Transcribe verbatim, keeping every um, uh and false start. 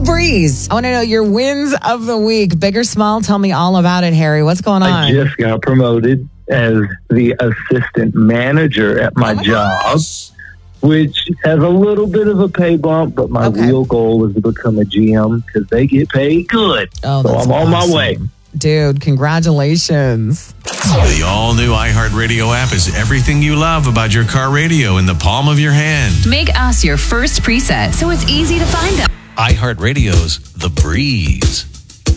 Breeze. I want to know your wins of the week. Big or small? Tell me all about it, Harry. What's going on? I just got promoted as the assistant manager at my, oh my job, gosh. which has a little bit of a pay bump, but my Okay. real goal is to become a G M because they get paid good. Oh, so that's I'm on awesome. my way. Dude, congratulations. The all-new iHeartRadio app is everything you love about your car radio in the palm of your hand. Make us your first preset so it's easy to find us. iHeartRadio's The Breeze.